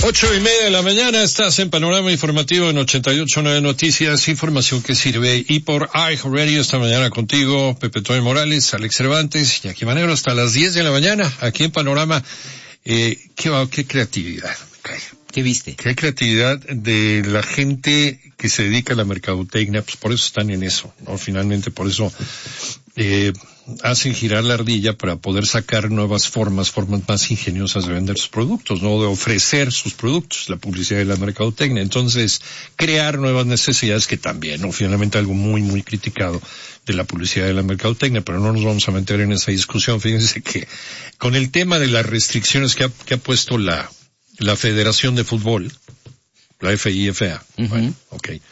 8:30 de la mañana, estás en Panorama Informativo en 88.9 Noticias, información que sirve. Y por iHeartRadio esta mañana contigo, Pepe Toño Morales, Alex Cervantes y aquí Manero hasta las 10 de la mañana, aquí en Panorama. Qué creatividad. ¿Qué viste? Qué creatividad de la gente que se dedica a la mercadotecnia, pues por eso están en eso, ¿no? Finalmente por eso, hacen girar la ardilla para poder sacar nuevas formas más ingeniosas de vender sus productos, ¿no? De ofrecer sus productos, la publicidad y la mercadotecnia. Entonces, crear nuevas necesidades que también, ¿no? Finalmente algo muy, muy criticado de la publicidad y la mercadotecnia, pero no nos vamos a meter en esa discusión. Fíjense que con el tema de las restricciones que ha puesto la Federación de Fútbol, la FIFA, bueno, okay.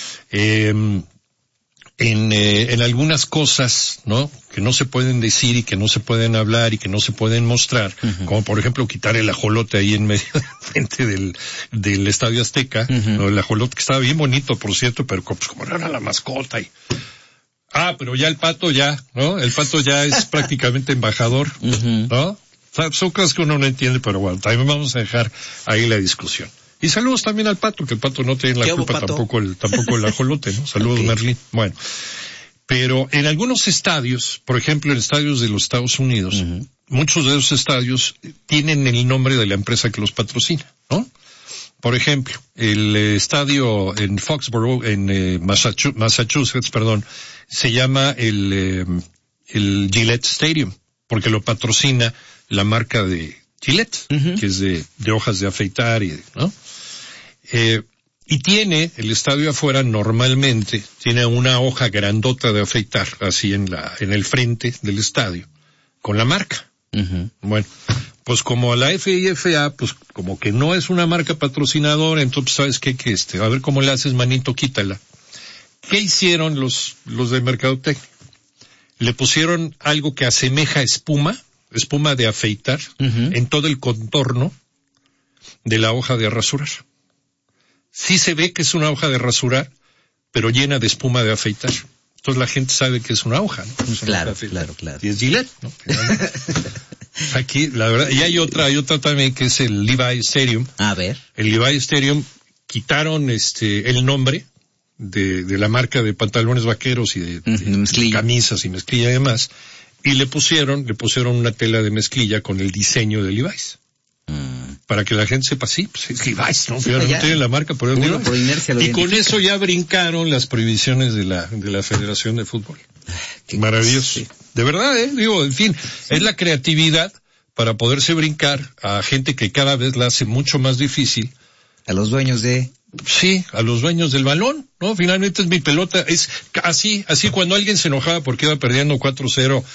En algunas cosas, ¿no? Que no se pueden decir y que no se pueden hablar y que no se pueden mostrar, como por ejemplo quitar el ajolote ahí en medio frente del Estadio Azteca, ¿no? El ajolote que estaba bien bonito, por cierto, pero pues como era la mascota y... pero ya el pato ya, ¿no? El pato ya es prácticamente embajador, ¿no? O sea, son cosas que uno no entiende, pero bueno, también vamos a dejar ahí la discusión. Y saludos también al pato, que el pato no tiene la culpa, tampoco el ajolote, ¿no? Saludos, okay. Merlín. Bueno, pero en algunos estadios, por ejemplo en estadios de los Estados Unidos, muchos de esos estadios tienen el nombre de la empresa que los patrocina, ¿no? Por ejemplo, el estadio en Foxborough, en Massachusetts, se llama el Gillette Stadium, porque lo patrocina la marca de Gillette, que es de hojas de afeitar y, ¿no? Y tiene, el estadio afuera normalmente, tiene una hoja grandota de afeitar, así en el frente del estadio, con la marca. Bueno, pues como a la FIFA, pues como que no es una marca patrocinadora, entonces ¿sabes qué? A ver cómo le haces, manito, quítala. ¿Qué hicieron los de mercadotecnia? Le pusieron algo que asemeja espuma de afeitar, en todo el contorno de la hoja de rasurar. Sí se ve que es una hoja de rasurar, pero llena de espuma de afeitar. Entonces la gente sabe que es una hoja, ¿no? Es una claro. Y es Gillette, ¿no? Aquí, la verdad, y hay otra también que es el Levi Stadium. A ver. El Levi Stadium, quitaron el nombre de la marca de pantalones vaqueros y de camisas y mezclilla y demás, y le pusieron una tela de mezclilla con el diseño de Levi's. Para que la gente sepa, sí, pues es Levi's, ¿no? Pero no tiene la marca, pero es Levi's. Por inercia lo y con eso ya brincaron las prohibiciones de la Federación de Fútbol. Maravilloso. Sí. De verdad, en fin, es la creatividad para poderse brincar a gente que cada vez la hace mucho más difícil. A los dueños a los dueños del balón, ¿no? Finalmente es mi pelota, es así cuando alguien se enojaba porque iba perdiendo 4-0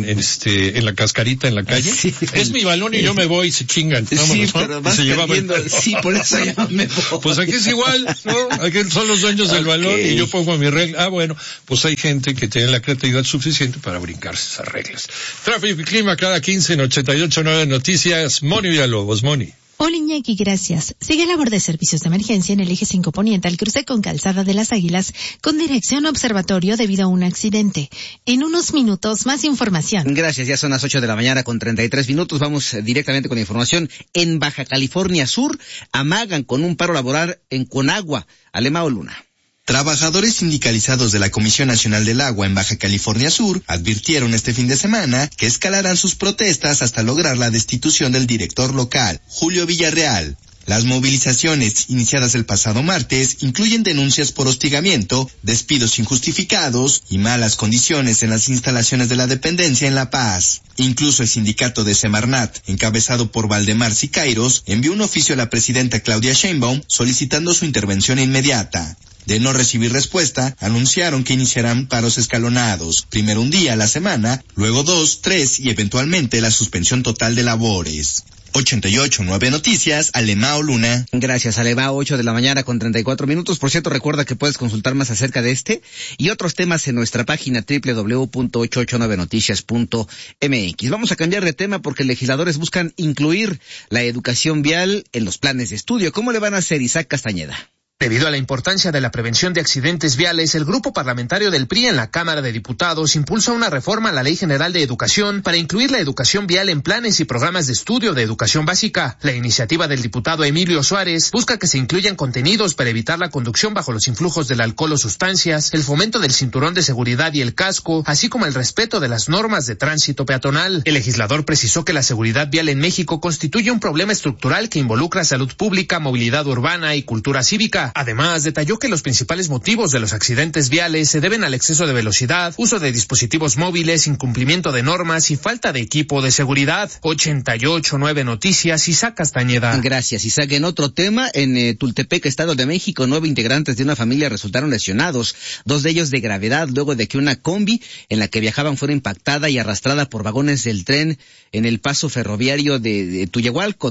en la cascarita en la calle. Sí, es mi balón y yo me voy y se chingan. Vámonos, sí, pero vas perdiendo, sí, por eso ya me voy. Pues aquí es igual, ¿no? Aquí son los dueños del balón y yo pongo mi regla. Bueno, pues hay gente que tiene la creatividad suficiente para brincarse esas reglas. Tráfico y clima cada 15 en 88.9 Noticias. Moni Villalobos, Moni. Hola Iñaki, gracias. Sigue labor de servicios de emergencia en el eje 5 Poniente al cruce con Calzada de las Águilas con dirección a Observatorio debido a un accidente. En unos minutos más información. Gracias, ya son las 8 de la mañana con 33 minutos. Vamos directamente con la información. En Baja California Sur amagan con un paro laboral en Conagua. Alemao Luna. Trabajadores sindicalizados de la Comisión Nacional del Agua en Baja California Sur advirtieron este fin de semana que escalarán sus protestas hasta lograr la destitución del director local, Julio Villarreal. Las movilizaciones iniciadas el pasado martes incluyen denuncias por hostigamiento, despidos injustificados y malas condiciones en las instalaciones de la dependencia en La Paz. Incluso el sindicato de Semarnat, encabezado por Valdemar Siqueiros, envió un oficio a la presidenta Claudia Sheinbaum solicitando su intervención inmediata. De no recibir respuesta, anunciaron que iniciarán paros escalonados, primero un día a la semana, luego 2, 3 y eventualmente la suspensión total de labores. 88.9 Noticias, Alemao Luna. Gracias, Alemao, 8 de la mañana con 34 minutos. Por cierto, recuerda que puedes consultar más acerca de este y otros temas en nuestra página www.889noticias.mx. Vamos a cambiar de tema porque legisladores buscan incluir la educación vial en los planes de estudio. ¿Cómo le van a hacer, Isaac Castañeda? Debido a la importancia de la prevención de accidentes viales, el grupo parlamentario del PRI en la Cámara de Diputados impulsa una reforma a la Ley General de Educación para incluir la educación vial en planes y programas de estudio de educación básica. La iniciativa del diputado Emilio Suárez busca que se incluyan contenidos para evitar la conducción bajo los influjos del alcohol o sustancias, el fomento del cinturón de seguridad y el casco, así como el respeto de las normas de tránsito peatonal. El legislador precisó que la seguridad vial en México constituye un problema estructural que involucra salud pública, movilidad urbana y cultura cívica. Además, detalló que los principales motivos de los accidentes viales se deben al exceso de velocidad, uso de dispositivos móviles, incumplimiento de normas y falta de equipo de seguridad. 88.9 Noticias, Isaac Castañeda. Gracias, Isaac. En otro tema, en Tultepec, Estado de México, 9 integrantes de una familia resultaron lesionados, 2 de ellos de gravedad, luego de que una combi en la que viajaban fuera impactada y arrastrada por vagones del tren en el paso ferroviario de Tuyahualco.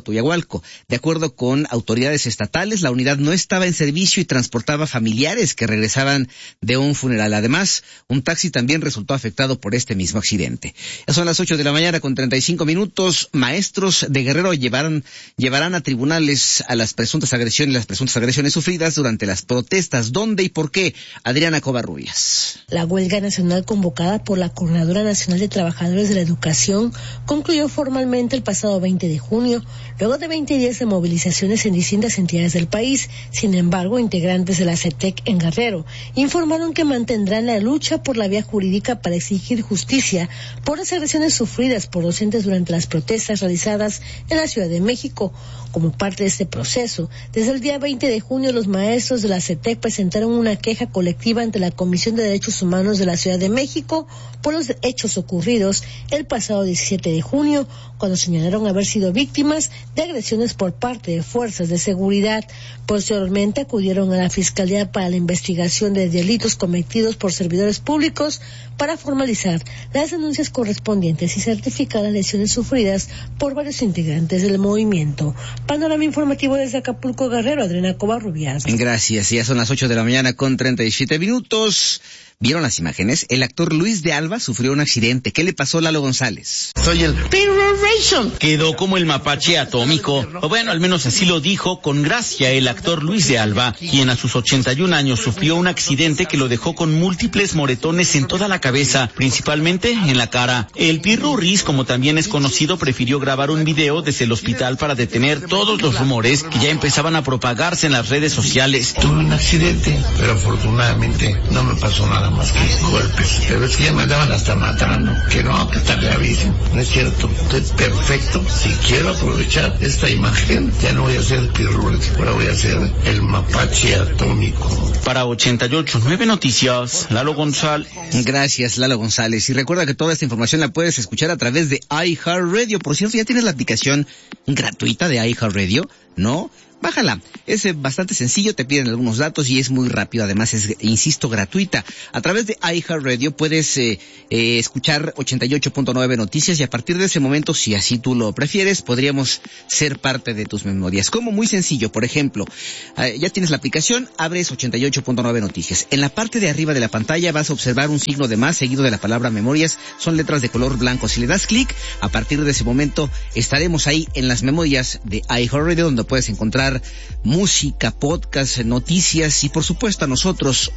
De acuerdo con autoridades estatales, la unidad no estaba en servicio y transportaba familiares que regresaban de un funeral. Además, un taxi también resultó afectado por este mismo accidente. Ya son las 8 de la mañana con 35 minutos. Maestros de Guerrero llevarán a tribunales a las presuntas agresiones sufridas durante las protestas. ¿Dónde y por qué? Adriana Covarrubias. La huelga nacional convocada por la Coordinadora Nacional de Trabajadores de la Educación concluyó formalmente el pasado 20 de junio, luego de 20 días de movilizaciones en distintas entidades del país. Sin embargo, integrantes de la CETEC en Guerrero informaron que mantendrán la lucha por la vía jurídica para exigir justicia por las agresiones sufridas por docentes durante las protestas realizadas en la Ciudad de México. Como parte de este proceso, desde el día 20 de junio los maestros de la CETEC presentaron una queja colectiva ante la Comisión de Derechos Humanos de la Ciudad de México por los hechos ocurridos el pasado 17 de junio, cuando señalaron haber sido víctimas de agresiones por parte de fuerzas de seguridad. Posteriormente acudieron a la Fiscalía para la investigación de delitos cometidos por servidores públicos para formalizar las denuncias correspondientes y certificar las lesiones sufridas por varios integrantes del movimiento. Panorama informativo desde Acapulco, Guerrero, Adriana Covarrubias. Gracias, ya son las 8 de la mañana con 37 minutos. ¿Vieron las imágenes? El actor Luis de Alba sufrió un accidente. ¿Qué le pasó a Lalo González? Soy el Pirration. Quedó como el mapache atómico. O bueno, al menos así lo dijo con gracia el actor Luis de Alba, quien a sus 81 años sufrió un accidente que lo dejó con múltiples moretones en toda la cabeza, principalmente en la cara. El Pirurris, como también es conocido, prefirió grabar un video desde el hospital para detener todos los rumores que ya empezaban a propagarse en las redes sociales. Tuve un accidente, pero afortunadamente no me pasó nada más que golpes, pero es que ya me andaban hasta matando, que no, que está gravísimo. No es cierto, estoy perfecto. Si quiero aprovechar esta imagen, ya no voy a ser el Pirurris, ahora voy a ser el mapache atómico. Para 88.9 Noticias, Lalo González. Gracias, Lalo González. Y recuerda que toda esta información la puedes escuchar a través de iHeartRadio. Por cierto, ¿ya tienes la aplicación gratuita de iHeartRadio? ¿No? Bájala, es bastante sencillo, te piden algunos datos y es muy rápido, además es, insisto, gratuita. A través de iHeartRadio puedes escuchar 88.9 Noticias y a partir de ese momento, si así tú lo prefieres, podríamos ser parte de tus memorias. Como muy sencillo, por ejemplo, ya tienes la aplicación, abres 88.9 Noticias. En la parte de arriba de la pantalla vas a observar un signo de más seguido de la palabra memorias, son letras de color blanco. Si le das clic, a partir de ese momento estaremos ahí en las memorias de iHeartRadio, donde puedes encontrar música, podcast, noticias y por supuesto a nosotros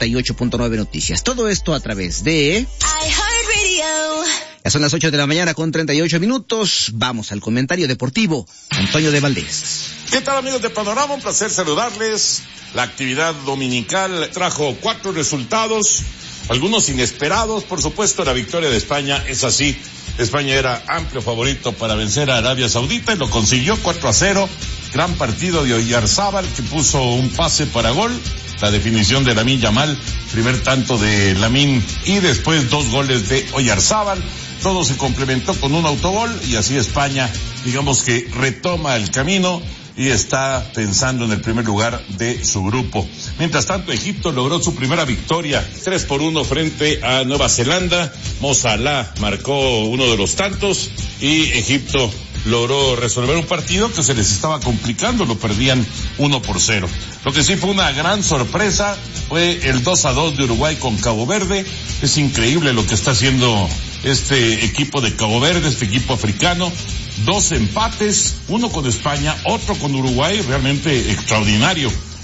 88.9 Noticias. Todo esto a través de iHeartRadio. Ya son las 8 de la mañana con 38 minutos. Vamos al comentario deportivo. Antonio de Valdés. ¿Qué tal, amigos de Panorama? Un placer saludarles. La actividad dominical trajo 4 resultados, algunos inesperados, por supuesto. La victoria de España es así. España era amplio favorito para vencer a Arabia Saudita y lo consiguió 4-0. Gran partido de Oyarzábal, que puso un pase para gol. La definición de Lamine Yamal, primer tanto de Lamine y después 2 goles de Oyarzábal. Todo se complementó con un autogol y así España, digamos que retoma el camino y está pensando en el primer lugar de su grupo. Mientras tanto, Egipto logró su primera victoria, 3-1 frente a Nueva Zelanda. Mo Salah marcó uno de los tantos y Egipto logró resolver un partido que se les estaba complicando, lo perdían 1-0. Lo que sí fue una gran sorpresa fue el 2-2 de Uruguay con Cabo Verde. Es increíble lo que está haciendo este equipo de Cabo Verde, este equipo africano. 2 empates, uno con España, otro con Uruguay, realmente extraordinario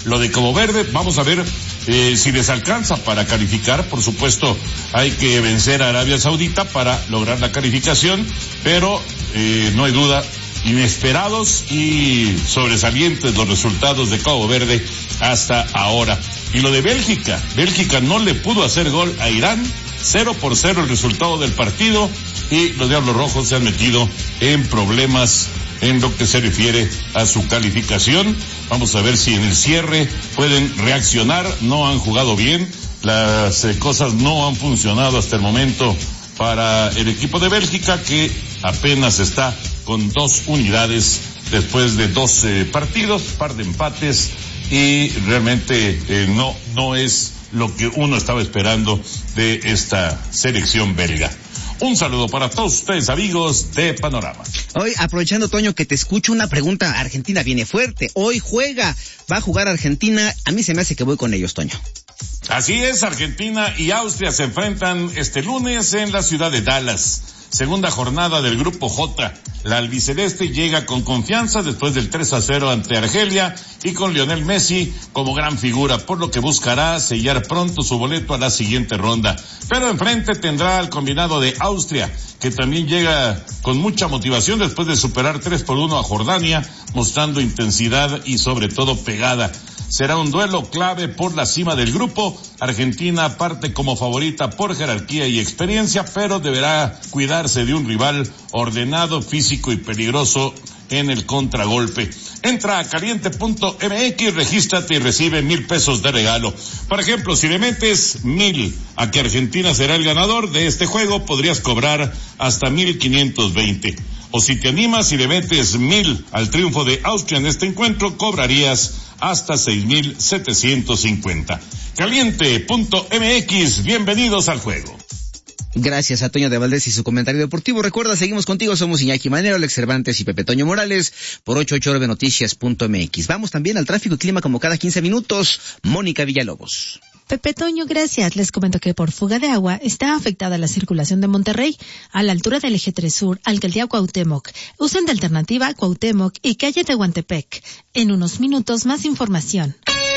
lo de Cabo Verde. Vamos a ver si les alcanza para calificar. Por supuesto, hay que vencer a Arabia Saudita para lograr la calificación, pero no hay duda, inesperados y sobresalientes los resultados de Cabo Verde hasta ahora. Y lo de Bélgica no le pudo hacer gol a Irán, 0-0 el resultado del partido, y los Diablos Rojos se han metido en problemas en lo que se refiere a su calificación. Vamos a ver si en el cierre pueden reaccionar. No han jugado bien, las cosas no han funcionado hasta el momento para el equipo de Bélgica, que apenas está con 2 unidades después de 2 partidos, par de empates, y realmente no es lo que uno estaba esperando de esta selección belga. Un saludo para todos ustedes, amigos de Panorama. Hoy, aprovechando, Toño, que te escucho, una pregunta. Argentina viene fuerte. Hoy va a jugar Argentina. A mí se me hace que voy con ellos, Toño. Así es, Argentina y Austria se enfrentan este lunes en la ciudad de Dallas. Segunda jornada del Grupo J. La albiceleste llega con confianza después del 3-0 ante Argelia y con Lionel Messi como gran figura, por lo que buscará sellar pronto su boleto a la siguiente ronda. Pero enfrente tendrá al combinado de Austria, que también llega con mucha motivación después de superar 3-1 a Jordania, mostrando intensidad y sobre todo pegada. Será un duelo clave por la cima del grupo. Argentina parte como favorita por jerarquía y experiencia, pero deberá cuidarse de un rival ordenado, físico y peligroso en el contragolpe. Entra a caliente.mx, regístrate y recibe 1,000 pesos de regalo. Por ejemplo, si le metes 1,000 a que Argentina será el ganador de este juego, podrías cobrar hasta 1,520. O si te animas y le metes 1,000 al triunfo de Austria en este encuentro, cobrarías hasta 6,750. Caliente.mx, bienvenidos al juego. Gracias a Toño de Valdés y su comentario deportivo. Recuerda, seguimos contigo, somos Iñaki Manero, Alex Cervantes y Pepe Toño Morales por 889noticias.mx. Vamos también al tráfico y clima como cada 15 minutos. Mónica Villalobos. Pepe Toño, gracias. Les comento que por fuga de agua está afectada la circulación de Monterrey a la altura del Eje 3 Sur, Alcaldía Cuauhtémoc. Usen de alternativa Cuauhtémoc y calle Tehuantepec. En unos minutos más información.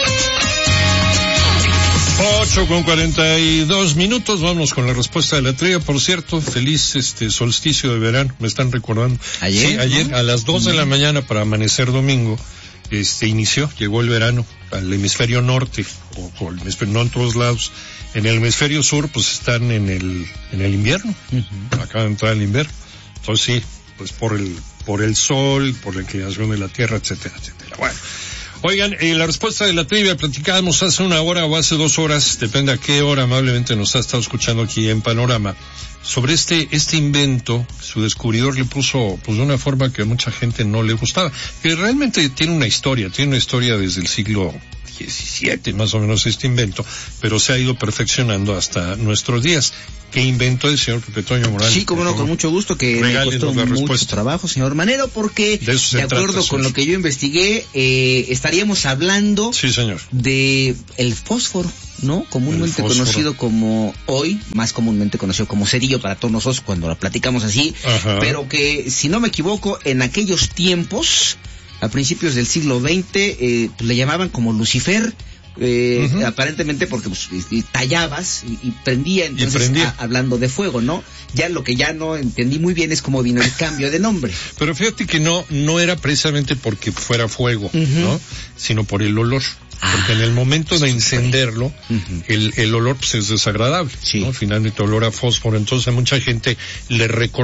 8:42. Vamos con la respuesta de la trivia. Por cierto, feliz solsticio de verano. Me están recordando. Ayer. Sí, ayer a las 2 de la mañana para amanecer domingo. Llegó el verano al hemisferio norte, o el hemisferio, no en todos lados. En el hemisferio sur, pues están en el invierno. Acaba de entrar el invierno. Entonces sí, pues por el sol, por la inclinación de la tierra, etcétera, etcétera. Bueno. Oigan, la respuesta de la trivia platicábamos hace 1 hora o hace 2 horas, depende a qué hora amablemente nos ha estado escuchando aquí en Panorama, sobre este invento. Su descubridor le puso pues de una forma que a mucha gente no le gustaba, que realmente tiene una historia desde el siglo XVII más o menos este invento, pero se ha ido perfeccionando hasta nuestros días. ¿Qué invento es, señor Pepe Toño Morales? Sí, como no, con mucho gusto, que me costó mucho trabajo, señor Manero, porque de acuerdo con lo que yo investigué, estaríamos hablando, sí, señor, de el fósforo, ¿no? Comúnmente conocido como, hoy, más comúnmente conocido como cerillo para todos nosotros cuando lo platicamos así. Ajá. Pero que, si no me equivoco, en aquellos tiempos, a principios del siglo XX, le llamaban como Lucifer, aparentemente porque pues, tallabas y prendía, entonces hablando de fuego, ¿no? Ya lo que ya no entendí muy bien es cómo vino el cambio de nombre. Pero fíjate que no era precisamente porque fuera fuego, ¿no? Sino por el olor. Porque en el momento de encenderlo, el olor pues es desagradable, sí, ¿no? Finalmente olor a fósforo. Entonces a mucha gente le recordó